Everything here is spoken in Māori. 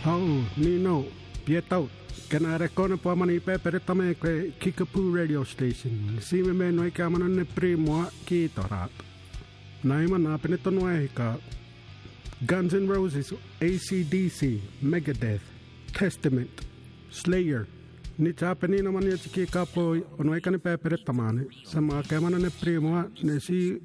Hau, Nino, Pietau, Canara Cona Pomani Peperetame, Kickapoo radio station, Sime no Cameron ne Primo, Kitorat. Naiman Apenetonoeka, Guns N' Roses, AC/DC, Megadeth, Testament, Slayer. Nichapenina maniachiki kapo, Onoekane Peperetamane, Sama Camana ne Primo, Nesi.